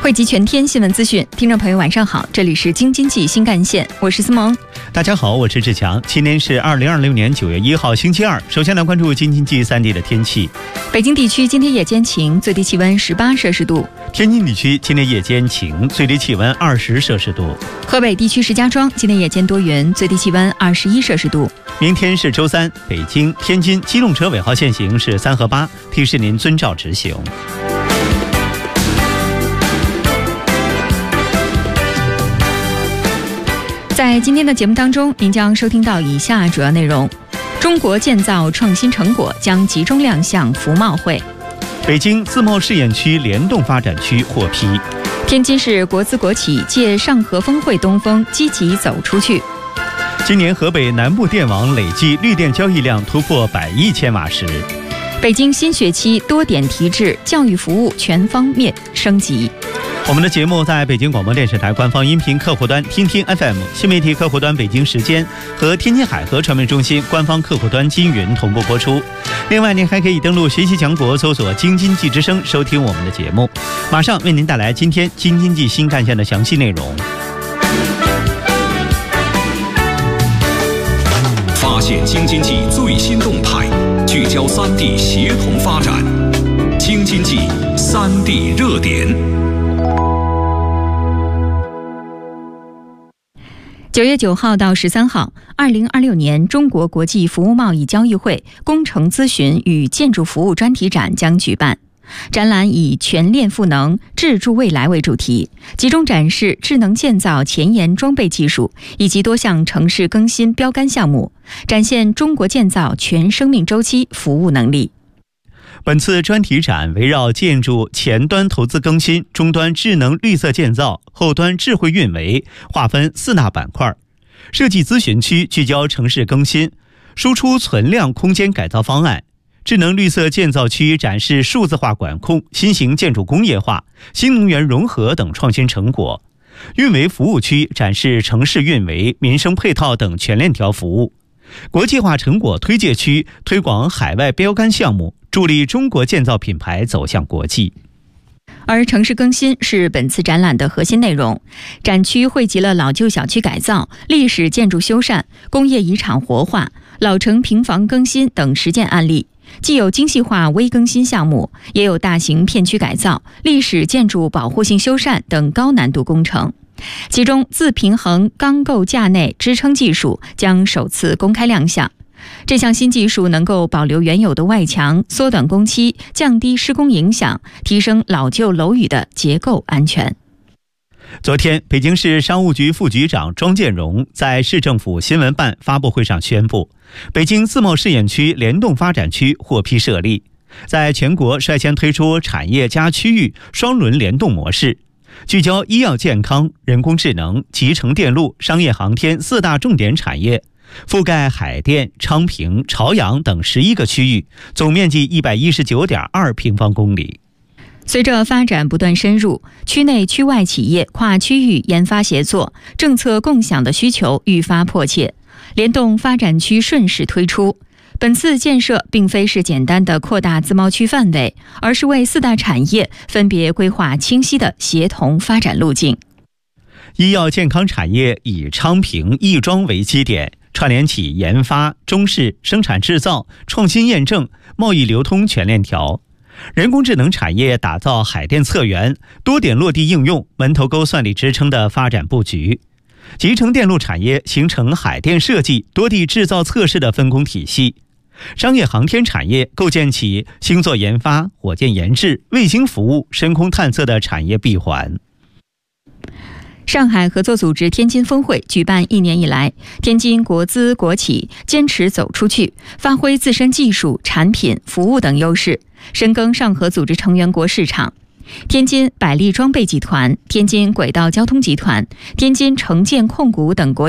汇集全天新闻资讯，听众朋友晚上好，这里是京津冀新干线，我是思萌。 大家好，我是志强。今天是2026年9月1号星期二。首先来关注京津冀3地的天气。 北京地区今天夜间晴，最低气温18摄氏度。 天津地区今天夜间晴，最低气温20摄氏度。 河北地区石家庄今天夜间多云，最低气温21摄氏度。 明天是周三，北京、天津机动车尾号限行是3和8，提示您遵照执行。 在今天的节目当中，您将收听到以下主要内容：中国建造创新成果将集中亮相服贸会； 北京自贸试验区联动发展区获批； 天津市国资国企借上合峰会东风积极走出去； 今年河北南部电网累计绿电交易量突破100亿千瓦时； 北京新学期多点提质，教育服务全方面升级。 我们的节目在北京广播电视台官方音频客户端听听 FM、 新媒体客户端北京时间和天津海河传媒中心官方客户端金云同步播出。另外您还可以登录学习强国搜索京津冀之声收听我们的节目。马上为您带来今天京津冀新干线的详细内容。 发现京津冀最新动态，聚焦3地协同发展，京津冀3地热点。 9月9号到13号，2026年中国国际服务贸易交易会工程咨询与建筑服务专题展将举办。展览以全链赋能，智助未来为主题，集中展示智能建造前沿装备技术以及多项城市更新标杆项目，展现中国建造全生命周期服务能力。 本次专题展围绕建筑前端投资更新、终端智能绿色建造、后端智慧运维划分4大板块。设计咨询区聚焦城市更新，输出存量空间改造方案；智能绿色建造区展示数字化管控、新型建筑工业化、新能源融合等创新成果；运维服务区展示城市运维、民生配套等全链条服务；国际化成果推介区推广海外标杆项目，助力中国建造品牌走向国际。 而城市更新是本次展览的核心内容，展区汇集了老旧小区改造、历史建筑修缮、工业遗产活化、老城平房更新等实践案例，既有精细化微更新项目，也有大型片区改造、历史建筑保护性修缮等高难度工程。其中自平衡钢构架内支撑技术将首次公开亮相。这项新技术能够保留原有的外墙，缩短工期，降低施工影响，提升老旧楼宇的结构安全。 昨天，北京市商务局副局长庄建荣在市政府新闻办发布会上宣布，北京自贸试验区联动发展区获批设立，在全国率先推出产业加区域双轮联动模式，聚焦医药健康、人工智能、集成电路、商业航天4大重点产业，覆盖海淀、昌平、朝阳等11个区域，总面积119.2平方公里。 随着发展不断深入，区内区外企业跨区域研发协作、政策共享的需求愈发迫切，联动发展区顺势推出。本次建设并非是简单的扩大自贸区范围，而是为4大产业分别规划清晰的协同发展路径。 医药健康产业以昌平亦庄为基点，串联起研发、中试、生产制造、创新验证、贸易流通全链条。人工智能产业打造海淀策源，多点落地应用、门头沟算力支撑的发展布局。集成电路产业形成海淀设计、多地制造测试的分工体系。商业航天产业构建起星座研发、火箭研制、卫星服务、深空探测的产业闭环。 上海合作组织天津峰会举办1年以来，天津国资国企坚持走出去，发挥自身技术、产品、服务等优势，深耕上合组织成员国市场。天津百利装备集团、天津轨道交通集团、天津城建控股等国